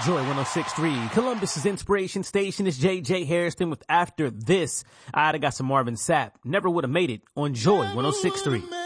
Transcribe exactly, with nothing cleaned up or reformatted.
Joy one oh six point three, Columbus's inspiration station. Is J J Harrison with After This. I'd have got some Marvin Sapp. Never would have made it on Joy one oh six point three.